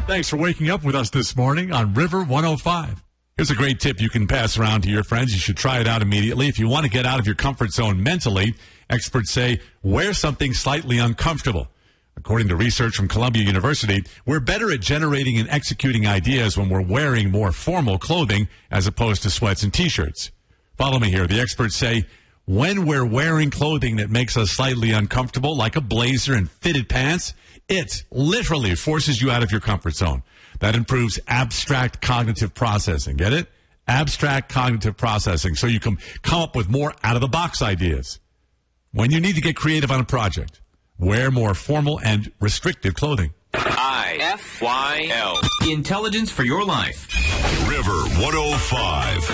Thanks for waking up with us this morning on River 105. Here's a great tip you can pass around to your friends. You should try it out immediately. If you want to get out of your comfort zone mentally, experts say wear something slightly uncomfortable. According to research from Columbia University, we're better at generating and executing ideas when we're wearing more formal clothing as opposed to sweats and T-shirts. Follow me here. The experts say when we're wearing clothing that makes us slightly uncomfortable, like a blazer and fitted pants, it literally forces you out of your comfort zone. That improves abstract cognitive processing. Get it? Abstract cognitive processing. So you can come up with more out-of-the-box ideas. When you need to get creative on a project, wear more formal and restrictive clothing. IFYL. Intelligence for your life. River 105.